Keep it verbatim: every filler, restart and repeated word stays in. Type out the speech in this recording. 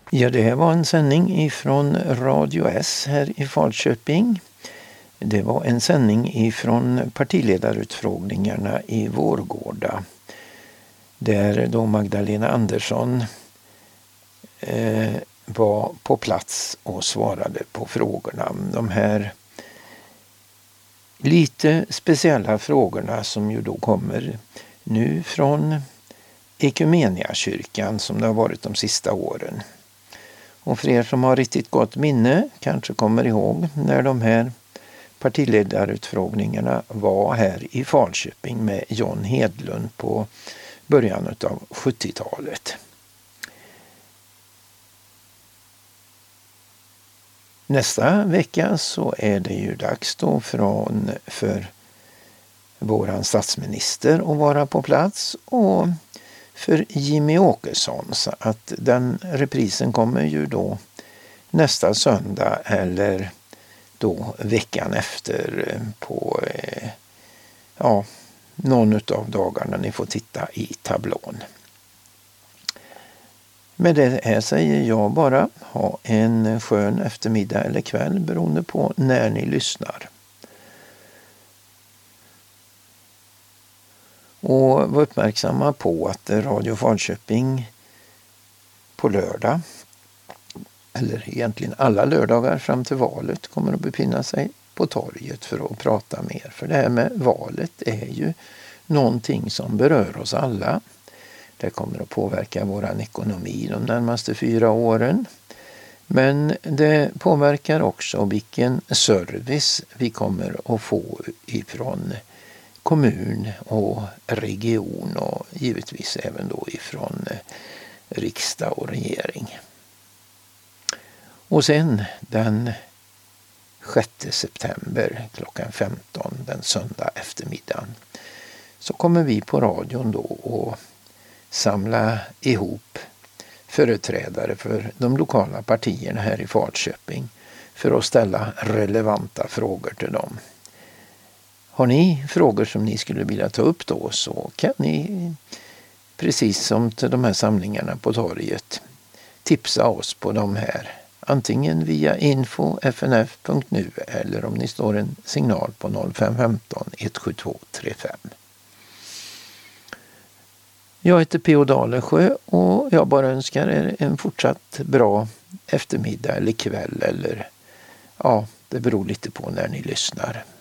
Ja, det här var en sändning ifrån Radio S här i Falköping. Det var en sändning ifrån partiledarutfrågningarna i Vårgårda. Där då Magdalena Andersson eh, var på plats och svarade på frågorna. De här lite speciella frågorna som ju då kommer nu från Ekumeniakyrkan som det har varit de sista åren. Och för er som har riktigt gott minne kanske kommer ihåg när de här partiledarutfrågningarna var här i Falköping med John Hedlund på början av sjuttiotalet. Nästa vecka så är det ju dags då från, för våran statsminister att vara på plats och för Jimmy Åkesson, så att den reprisen kommer ju då nästa söndag eller då veckan efter på ja, någon av dagarna ni får titta i tablån. Med det här säger jag bara ha en skön eftermiddag eller kväll beroende på när ni lyssnar. Och var uppmärksamma på att Radio Falköping på lördag, eller egentligen alla lördagar fram till valet, kommer att befinna sig på torget för att prata mer. För det här med valet är ju någonting som berör oss alla. Det kommer att påverka vår ekonomi de närmaste fyra åren. Men det påverkar också vilken service vi kommer att få ifrån kommun och region och givetvis även då ifrån riksdag och regering. Och sen den sjätte september klockan femton, den söndag eftermiddagen, så kommer vi på radion då att samla ihop företrädare för de lokala partierna här i Falköping för att ställa relevanta frågor till dem. Har ni frågor som ni skulle vilja ta upp då, så kan ni, precis som till de här samlingarna på torget, tipsa oss på de här. Antingen via info f n f punkt nu eller om ni står en signal på noll fem ett fem ett sju två tre fem. Jag heter P O Dalesjö och jag bara önskar er en fortsatt bra eftermiddag eller kväll eller ja, det beror lite på när ni lyssnar.